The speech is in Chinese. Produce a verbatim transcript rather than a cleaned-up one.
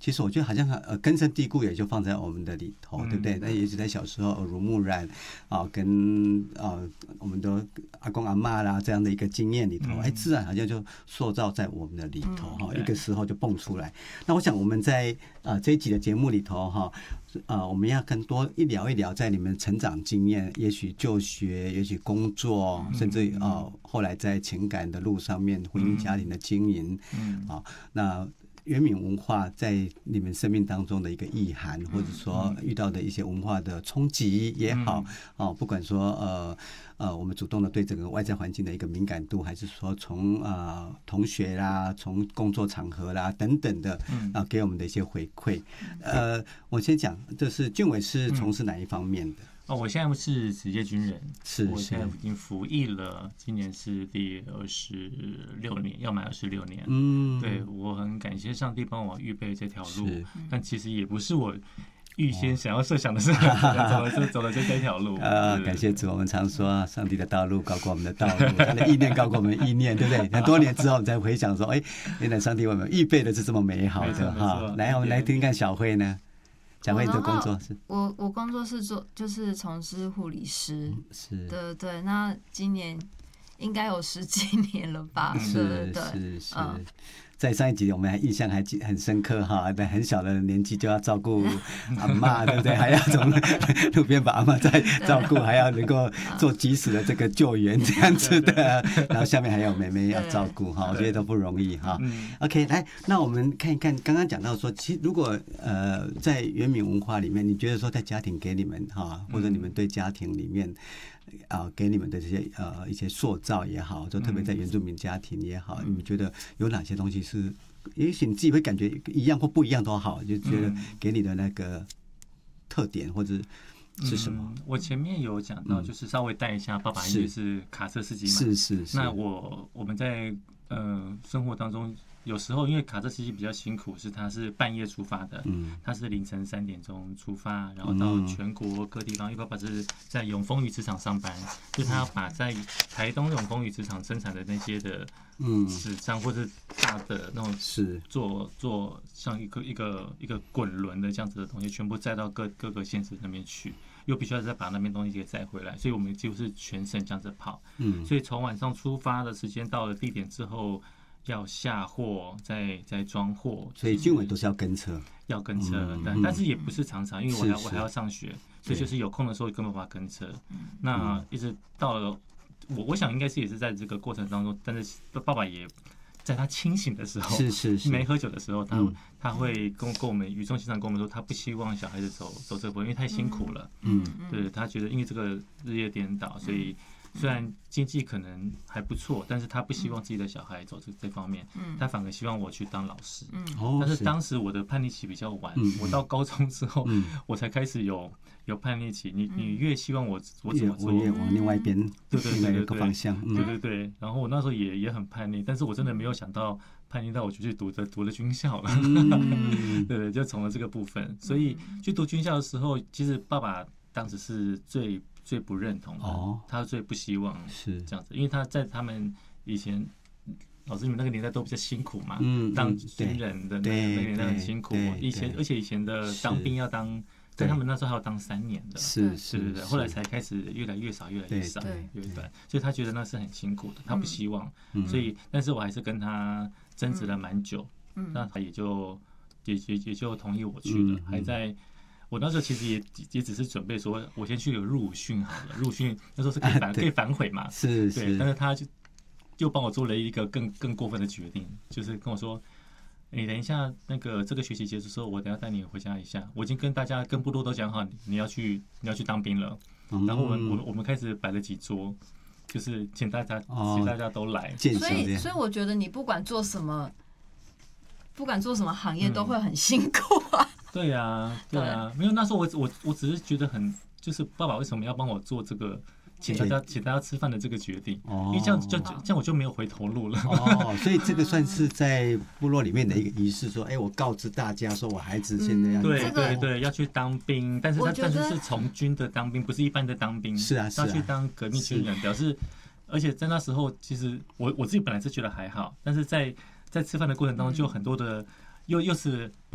其实我觉得好像呃根深蒂固，也就放在我们的里头，对不对？那也是在小时候耳濡目染啊，跟啊我们的阿公阿嬷啦这样的一个经验里头，哎，自然好像就塑造在我们的里头哈，一个时候就蹦出来。那我想我们在啊这一集的节目里头哈，啊我们要更多一聊一聊在你们成长经验，也许就学，也许工作，甚至啊后来在情感的路上面，婚姻家庭的经营，啊那。原民文化在你们生命当中的一个意涵，或者说遇到的一些文化的冲击也好，哦，不管说呃呃，我们主动的对这个外在环境的一个敏感度，还是说从呃同学啦、从工作场合啦等等的啊、呃、给我们的一些回馈。呃，我先讲，就是俊伟是从事哪一方面的？ 哦，我现在是职业军人， 是我现在已经服役了，今年是第二十六年，要满二十六年。嗯，对，我很感谢上帝帮我预备这条路，但其实也不是我预先想要设想的是，走了就走了就这条路。 呃，感谢主，我们常说上帝的道路高过我们的道路，他的意念高过我们的意念，对不对？很多年之后，我们才回想说，哎，原来上帝为我们预备的是这么美好的哈。来，我们来听听看小慧呢。小慧，你的工作是？ 我我工作是做就是从事护理师， 是，对对。那今年应该有十几年了吧？ 是对对是是。在上一集我们还印象还很深刻哈，在很小的年纪就要照顾阿嬷，对不对？还要从路边把阿嬷再照顾，还要能够做及时的这个救援这样子的，然后下面还有妹妹要照顾哈，我觉得都不容易哈。OK， 来，那我们看一看，刚刚讲到说，其实如果呃在原民文化里面，你觉得说在家庭给你们哈，或者你们对家庭里面。啊、呃，给你们的这些呃一些塑造也好，就特别在原住民家庭也好，你们觉得有哪些东西是，也许你自己会感觉一样或不一样都好，就觉得给你的那个特点或者是什么？ 嗯、我前面有讲到，就是稍微带一下，爸爸因为是卡车司机嘛， 是是是。 那我我们在呃生活当中。有时候因为卡车司机比较辛苦，是他是半夜出发的，嗯，他是凌晨三点钟出发，然后到全国各地方。因为爸爸是在永丰鱼池厂上班，就是他要把在台东永丰鱼池厂生产的那些的嗯纸张或者大的那种是做做像一个一个一个滚轮的这样子的东西，全部载到各各个县市那边去，又必须要再把那边东西给载回来，所以我们几乎是全省这样子跑。嗯，所以从晚上出发的时间到了地点之后。要下货，再再装货， 所以俊伟都是要跟车， 要跟车，嗯、但但是也不是常常，因为我还我还要上学，所以就是有空的时候根本无法跟车。那一直到了我我想应该是也是在这个过程当中，但是爸爸也在他清醒的时候， 是是是， 没喝酒的时候，他、嗯、他会跟跟我们语重心长跟我们说，他不希望小孩子走走这步，因为太辛苦了。嗯，对他觉得因为这个日夜颠倒，所以。虽然经济可能还不错，但是他不希望自己的小孩走这这方面，嗯、他反而希望我去当老师。嗯、但是当时我的叛逆期比较晚，嗯、我到高中之后，嗯、我才开始有有叛逆期。你你越希望我我怎么做， 我越往另外一边， 对对对对对，方向， 对对对。然后我那时候也也很叛逆，但是我真的没有想到叛逆到我就去读的读了军校了，嗯、对，就从了这个部分。所以去读军校的时候，其实爸爸当时是最。最不认同的，哦、他最不希望是这样子，因为他在他们以前老师你们那个年代都比较辛苦嘛，嗯、当军人的那个年代很辛苦，以前而且以前的当兵要当，在他们那时候还要当三年的， 是是对对对，后来才开始越来越少，越来越少，越来越短，所以他觉得那是很辛苦的，他不希望，嗯、所以但是我还是跟他争执了蛮久，嗯、那他也就也也也就同意我去了，嗯、还在。我那时候其实也也只是准备说，我先去有入伍训好了，入伍训那时候是可以反、啊、可以反悔嘛， 是是，对，但是他就又帮我做了一个更更过分的决定，就是跟我说，你等一下那个这个学期结束之后，我等一下带你回家一下，我已经跟大家跟部落都讲好，你要去你要去当兵了，嗯、然后我们我我们开始摆了几桌，就是请大家、哦、请大家都来， 所以所以我觉得你不管做什么，不管做什么行业都会很辛苦啊。 对啊，对啊，没有那时候我我我只是觉得很，就是爸爸为什么要帮我做这个请大家请大家吃饭的这个决定？哦，因为这样就这样我就没有回头路了。 哦，所以这个算是在部落里面的一个仪式，说，哎，我告知大家说我孩子现在要、嗯、 对对对要去当兵，但是他但是是从军的当兵，不是一般的当兵。 是啊，是啊， 他去当革命军人，表示，而且在那时候，其实我我自己本来是觉得还好，但是在在吃饭的过程当中，就有很多的又又是。